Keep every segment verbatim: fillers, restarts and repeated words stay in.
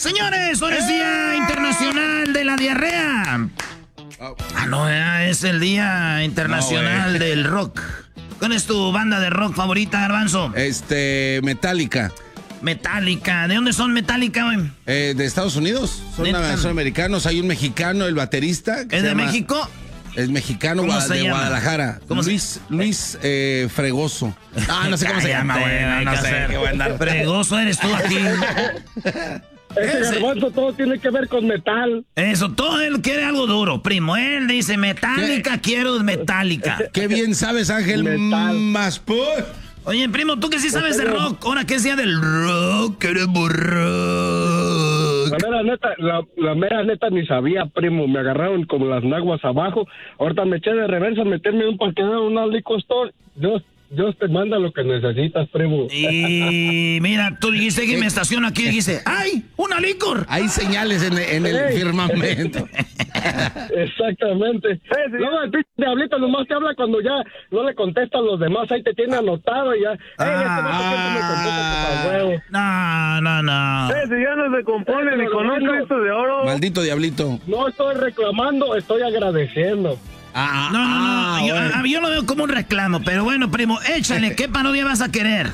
Señores, hoy es Día Internacional de la Diarrea. Ah, no, es el Día Internacional no, del Rock. ¿Cuál es tu banda de rock favorita, Garbanzo? Este, Metallica. Metallica. ¿De dónde son Metallica, güey? Eh, de Estados Unidos. Son, son americanos. Hay un mexicano, el baterista. ¿Es de llama, México? Es mexicano ¿Cómo de se llama? Guadalajara. ¿Cómo Luis, se... Luis eh, Fregoso. Ah, no sé cómo se llama, güey. No, no sé. Qué buen dar. Fregoso eres tú aquí. Ese Garbanzo todo tiene que ver con metal. Eso, todo él quiere algo duro, primo. Él dice Metallica, ¿Qué? quiero Metallica. Qué bien sabes, Ángel. Metal. Más por... Oye, primo, tú que sí sabes de rock, ahora que es día del rock, queremos rock. La mera neta, la, la mera neta ni sabía, primo. Me agarraron como las naguas abajo. Ahorita me eché de reversa a meterme un parqueadero, una liquor store. Dios, Dios te manda lo que necesitas, primo. Y mira, tú dijiste que me estaciono aquí y dijiste, ¡ay, una licor! Hay señales en, en el hey. firmamento. Exactamente. Luego el pinche diablito nomás te habla cuando ya no le contestan los demás. Ahí te tiene anotado y ya. Ah, hey, este no, no, no. Eh, si ya no se compone ni con un Cristo de oro. Maldito diablito. No estoy reclamando, estoy agradeciendo. Ah, no, no, no. Ah, yo, bueno. yo lo veo como un reclamo, pero bueno, primo, échale. ¿Qué parodia vas a querer?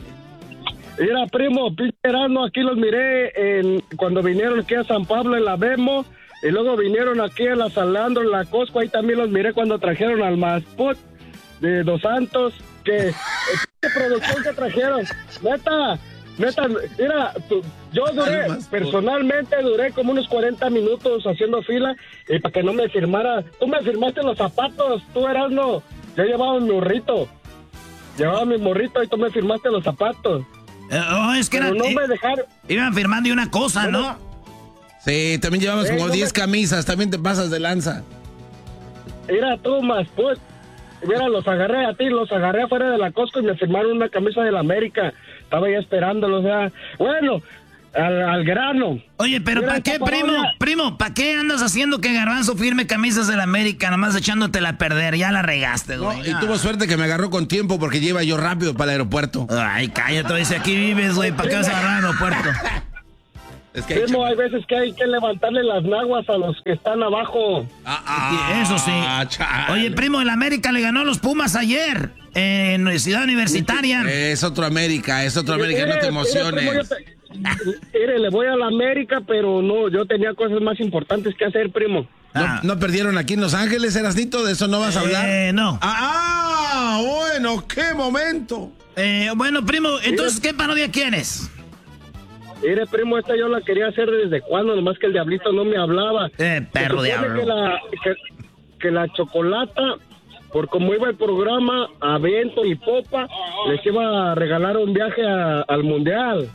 Mira, primo, pinche Erasmo, aquí los miré en, cuando vinieron aquí a San Pablo en la Bemo, y luego vinieron aquí a la Salandro en la Costco, ahí también los miré cuando trajeron al Masput de Dos Santos, que ¿qué producción que trajeron? Neta, neta, mira, tu, yo duré, personalmente duré como unos cuarenta minutos haciendo fila, y para que no me firmara, tú me firmaste los zapatos, tú Erasmo, yo llevaba mi morrito, llevaba mi morrito y tú me firmaste los zapatos. Eh, oh, es que Pero era, no eh, me dejaron. iban firmando y una cosa, ¿no? Sí, también llevamos Eh, como no diez me... camisas, también te pasas de lanza. Mira tú, más pues, mira, los agarré a ti, los agarré afuera de la Costco y me firmaron una camisa de la América. Estaba ya esperándolos, o sea, bueno, al, al grano. Oye, pero ¿para qué, primo? Parodia. Primo, ¿para qué andas haciendo que Garbanzo firme camisas de la América, nomás echándotela a perder? Ya la regaste, güey. No, y tuvo suerte que me agarró con tiempo porque lleva yo rápido para el aeropuerto. Ay, cállate, dice, aquí vives, güey, ¿para qué vas a agarrar al aeropuerto? Es que hay, primo, hay veces que hay que levantarle las naguas a los que están abajo. Ah, ah, Eso sí. Chale. Oye, primo, el América le ganó a los Pumas ayer en Ciudad Universitaria. Es otro América, es otro América, mire, no te emociones. Mire, primo, te, mire, le voy a la América, pero no, yo tenía cosas más importantes que hacer, primo. Ah. ¿No, ¿No perdieron aquí en Los Ángeles, Erasnito? ¿De eso no vas a hablar? Eh, no. Ah, bueno, qué momento. Eh, bueno, primo, entonces, ¿qué parodia quieres? Mire, primo, esta yo la quería hacer desde cuando, nomás que el diablito no me hablaba. Eh, perro diablo. Que la, que, que la Chocolata, por como iba el programa, a viento y popa, les iba a regalar un viaje a, al Mundial.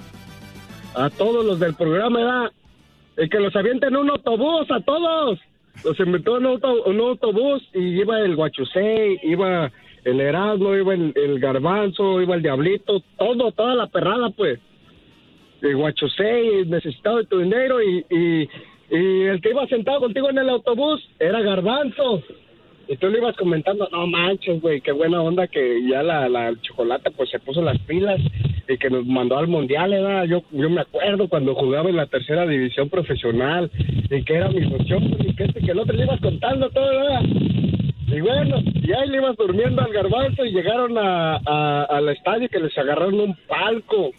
A todos los del programa, ¿verdad? Y que los avienten un autobús, a todos. Los invitó en un, auto, un autobús y iba el Guachusei, iba el Erasmo, iba el, el Garbanzo, iba el Diablito, todo, toda la perrada, pues. El Guachusei, necesitado de tu dinero, y, y, y el que iba sentado contigo en el autobús era Garbanzo. Y tú le ibas comentando, no manches, güey, qué buena onda que ya la, la Chocolata pues se puso las pilas y que nos mandó al Mundial, ¿verdad? Yo, yo me acuerdo cuando jugaba en la tercera división profesional y que era mi ilusión, y que este que el otro le ibas contando todo, ¿verdad? Y bueno, y ahí le ibas durmiendo al Garbanzo y llegaron a, a, al estadio que les agarraron un palco.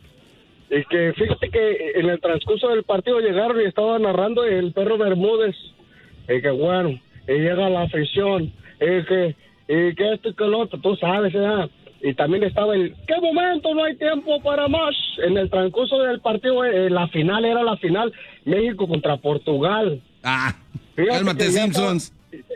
Y que fíjate que en el transcurso del partido llegaron y estaba narrando el Perro Bermúdez. Y que bueno, y llega la afición. Y que, y que esto y que lo otro, tú sabes, ¿verdad? Y también estaba el, ¿qué momento? No hay tiempo para más. En el transcurso del partido, eh, la final era la final, México contra Portugal. Ah, fíjate, cálmate, Simpsons.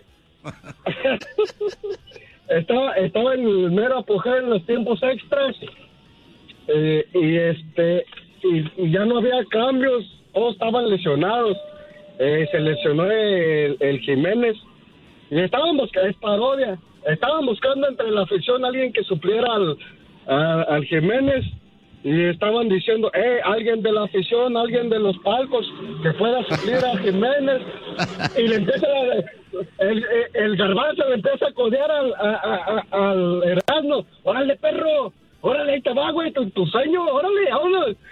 Estaba, estaba en el mero apogeo en los tiempos extras. Eh, y este y, y ya no había cambios, todos estaban lesionados. Eh, se lesionó el, el Jiménez y estaban buscando, es parodia, estaban buscando entre la afición alguien que supliera al, a, al Jiménez, y estaban diciendo, eh, alguien de la afición, alguien de los palcos que pueda suplir a Jiménez. Y le empieza a, el, el, el Garbanzo le empieza a codear al, a, a, al Erasmo, órale perro, órale, ahí te va, güey, tu, tu sueño, órale, órale.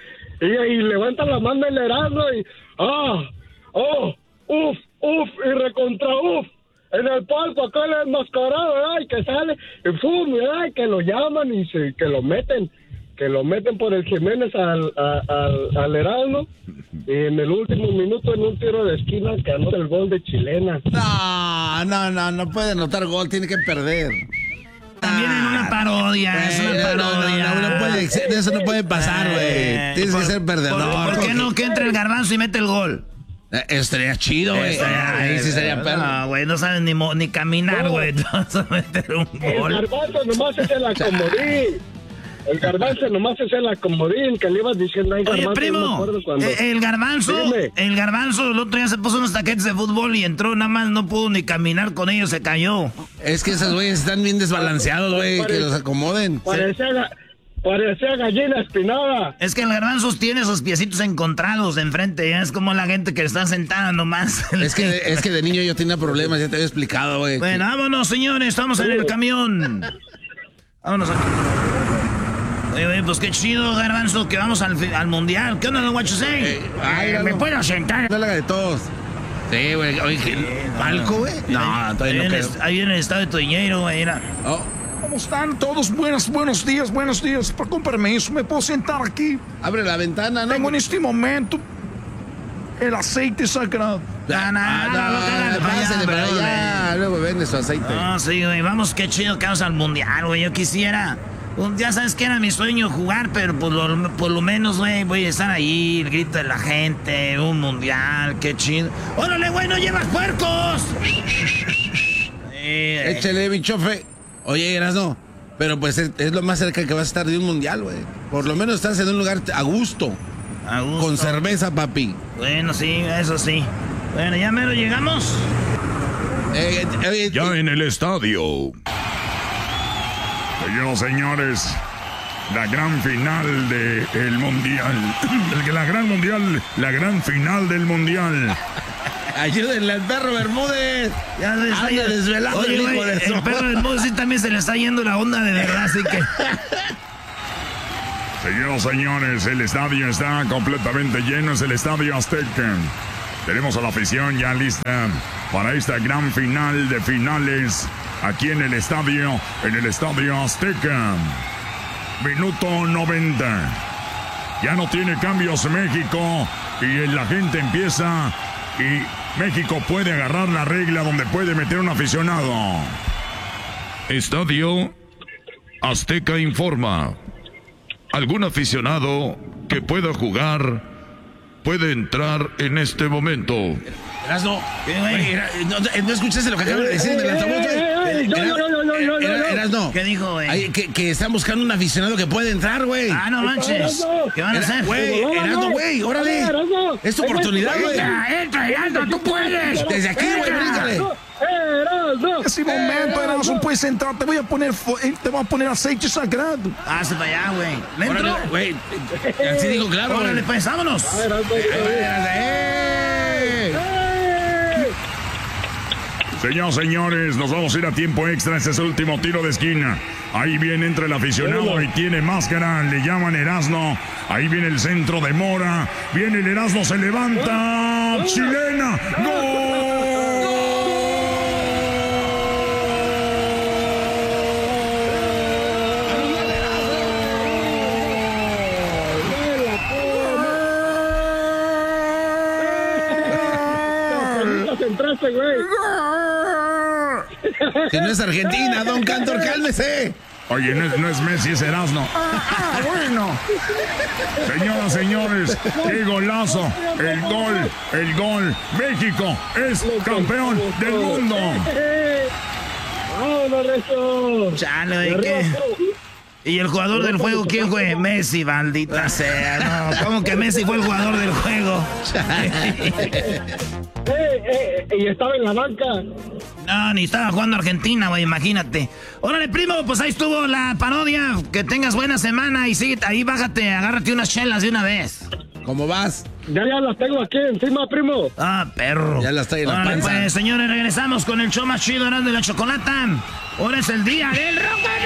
Y, y levanta la mano el Erasmo y... ¡Ah! ¡Oh! ¡Uf! ¡Uf! Y recontra uf. En el palco acá el enmascarado, ¿verdad? Y que sale, y ¡fum! ¿Verdad? Y que lo llaman y se, que lo meten, que lo meten por el Jiménez al, a, al, al Erasmo. Y en el último minuto, en un tiro de esquina, que anota el gol de Chilena. No, no, no, no puede anotar gol, tiene que perder. También en una parodia, eh, es una parodia. No, no, no, no puede, eso no puede pasar, güey. Eh, Tienes que ser perdedor. ¿Por, ¿por qué no que entre el Garbanzo y mete el gol? Eh, estaría chido, güey. Ahí sí sería perro. No, güey, no saben ni, ni caminar, güey. No, vas a meter un gol. El Garbanzo nomás es el acomodín. El Garbanzo nomás es el acomodín que le ibas diciendo ahí, Garbanzo. Oye, primo, cuando... el Garbanzo, Dime. el Garbanzo el otro día se puso unos taquetes de fútbol y entró, nada más no pudo ni caminar con ellos, se cayó. Es que esos güeyes están bien desbalanceados, güey, Pare... que los acomoden. Parecía, parecía gallina espinada. Es que el Garbanzo tiene sus piecitos encontrados de enfrente, es como la gente que está sentada nomás. Es que, es que de niño yo tenía problemas, ya te había explicado, güey. Bueno, vámonos, señores, estamos en el camión. Vámonos aquí. Oye, oye, pues qué chido, Garbanzo, que vamos al, al mundial. ¿Qué onda, what you say? Eh, ay, ¿Me no, puedo sentar? No la haga de todos. Sí, güey. Oye, ¿palco, güey? No, todavía no. Ahí en el estado de Toñeiro, güey, era. Oh. ¿Cómo están todos? Buenos, buenos días, buenos días. Con permiso, ¿me puedo sentar aquí? Abre la ventana, ¿no? Tengo en este momento el aceite sagrado. Ah, no, no, no, pásale para allá. Luego vende su aceite. No, sí, güey. Vamos, qué chido que vamos al mundial, güey. Yo quisiera... Ya sabes que era mi sueño jugar, pero por lo, por lo menos, güey, voy a estar ahí, el grito de la gente, un mundial, qué chido. ¡Órale, güey, no llevas puercos! eh, Échale, bichofe. Oye, Erasno, pero pues es, es lo más cerca que vas a estar de un mundial, güey. Por lo menos estás en un lugar a gusto. A gusto. Con cerveza, papi. Bueno, sí, eso sí. Bueno, ya mero llegamos. Eh, eh, eh, ya en el estadio. Señoras y señores, la gran final del de mundial. La gran mundial, la gran final del mundial. Ayúdenle al perro Bermúdez. Ya se está Anda desvelado. Oye, el hijo wey, de el perro Bermúdez sí también se le está yendo la onda de verdad, así que... Señoras y señores, el estadio está completamente lleno, es el Estadio Azteca. Tenemos a la afición ya lista para esta gran final de finales. Aquí en el estadio, en el Estadio Azteca. Minuto noventa. Ya no tiene cambios México. Y la gente empieza. Y México puede agarrar la regla donde puede meter un aficionado. Estadio Azteca informa. Algún aficionado que pueda jugar puede entrar en este momento. Erasno, no, no escuchaste lo que acaba de decir en el altavoz, güey. No, no, no, no, no, no. Erasno. ¿Qué dijo, güey? Que, que están buscando un aficionado que puede entrar, güey. Ah, no manches. ¿Qué van a hacer? Güey, Erasno, güey, órale. Es tu oportunidad, güey. Entra, entra, Erasno, tú puedes. Desde aquí, güey, bríncale. En ese momento, Erasno, puedes entrar. Te voy a poner, te voy a poner aceite sagrado. Hazte para allá, güey. ¿Le entro? Güey, así dijo claro. Órale, pues, vámonos. Señoras y señores, nos vamos a ir a tiempo extra. Este es el último tiro de esquina. Ahí viene entre el aficionado y tiene máscara. Le llaman Erasno. Ahí viene el centro de Mora. Viene el Erasno, se levanta. Chilena. ¡Gol! Entraste, güey. Que no es Argentina, don Cantor, cálmese. Oye, no es, no es Messi, es Erasno. Ah, bueno. Señoras, señores, qué golazo. El gol, el gol. México es campeón del mundo. ¡Vámonos, Rezo! Chale, ¿y qué? ¿Y el jugador del juego quién fue? Messi, maldita sea. No, ¿cómo que Messi fue el jugador del juego? Eh, eh, y estaba en la banca. No, ni estaba jugando Argentina, güey, imagínate. Órale, primo, pues ahí estuvo la parodia. Que tengas buena semana y sigue ahí, bájate, agárrate unas chelas de una vez. ¿Cómo vas? Ya, ya las tengo aquí encima, primo. Ah, perro. Ya las traigo en la panza. Pues, señores, regresamos con el show más chido, Erasmo y la Chocolata. Ahora es el día del rock.